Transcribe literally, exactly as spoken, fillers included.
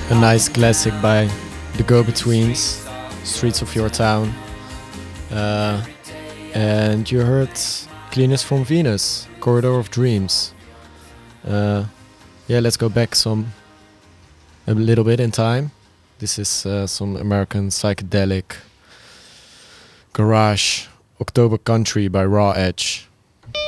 A nice classic by The Go-Betweens, Streets of Your Town. Uh, and you heard Cleaners from Venus, Corridor of Dreams. Uh, yeah, let's go back some a little bit in time. This is uh, some American psychedelic garage October Country by Raw Edge.